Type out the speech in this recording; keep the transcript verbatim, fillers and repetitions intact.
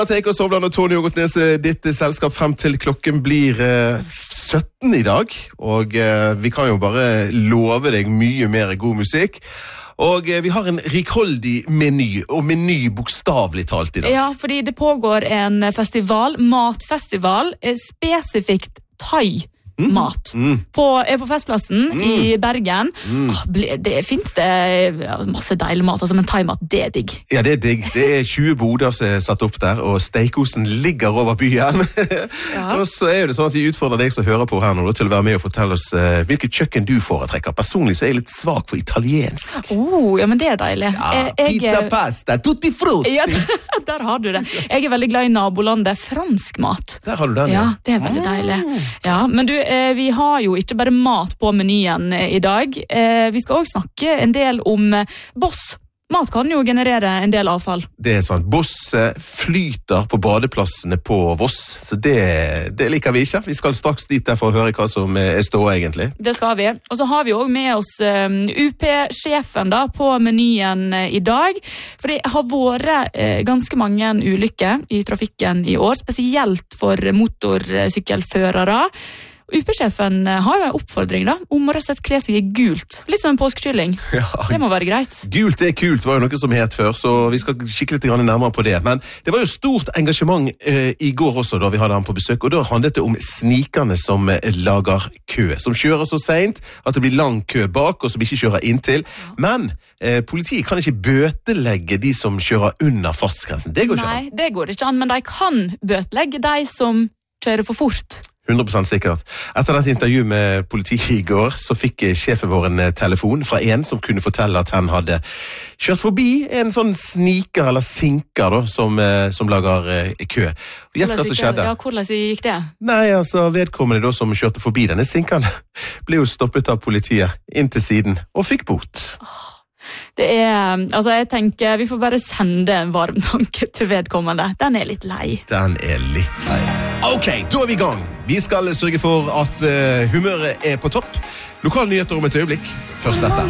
Take og Sovland og Tony Ågotnes, ditt selskap frem til klokken blir eh, sytten i dag. Og eh, vi kan jo bare love deg mye mer god musikk. Og eh, vi har en rikholdig meny, og meny bokstavlig talt i dag. Ja, fordi det pågår en festival, matfestival, eh, spesifikt thai. Mm. Mat. Mm. På, er på Festplassen mm. i Bergen. Mm. Åh, ble, det finnes det ja, masse deilig mat, altså, men thai-mat, det er digg. Ja, det er digg. Det er tjue boder som er satt opp der, og steikosen ligger over byen. Ja. Og så er det sånn at vi utfordrer deg som hører på her nå, til å være med og fortelle oss uh, hvilket kjøkken du foretrekker. Personlig så er jeg litt svak for italiensk. Oh, ja, men det er deilig. Ja, jeg, jeg, pizza, pasta, tutti frutti. Ja, der har du det. Jeg er veldig glad i nabolandet fransk mat. Der har du den, ja. Ja, det er veldig deilig. Ja, men du, eh, vi har jo ikke bare mat på menyen eh, i dag. Eh, vi skal også snakke en del om eh, boss. Mat kan jo generere en del avfall. Det er sånn, boss eh, flyter på badeplassene på Voss, så det, det liker vi ikke. Vi skal straks dit der for å høre hva som er stå egentlig. Det skal vi. Og så har vi også med oss um, U P-sjefen da, på menyen uh, i dag. For det har vært uh, ganske mange ulykker i trafikken i år, spesielt for motorsykkelførere. U P-sjefen har jo en oppfordring da, om å rett og slett kle seg i gult. Litt som en påskekylling. Ja. Det må være greit. Gult er kult, var jo noe som het før, så vi skal kikke litt nærmere på det. Men det var jo stort engasjement eh, i går også da vi hadde han på besøk, og da handlet det om snikerne som eh, lager kø, som kjører så sent at det blir lang kø bak, og som ikke kjører inntil. Ja. Men eh, politiet kan ikke bøtelegge de som kjører under fartsgrensen. Det går ikke an. Nei, det går ikke an, men de kan bøtelegge de som kjører for fort. hundre prosent sikkert. Etter dette intervjuet med politiet i går, så fikk sjefen vår en telefon fra en som kunne fortelle at han hadde kjørt forbi en sånn sniker eller sinker da, som, som lager eh, kø. Gjett hva som skjedde. Ja, hvordan gikk det? Nei, altså, vedkommende da som kjørte forbi denne sinkeren, ble jo stoppet av politiet inn til siden og fikk bot. Det er, altså jeg tenker, vi får bare sende en varm tanke til vedkommende. Den er litt lei. Den er litt lei. Ok, da er vi i gang. Vi skal sørge for at uh, humøret er på topp. Lokale nyheter om et øyeblikk. Først dette.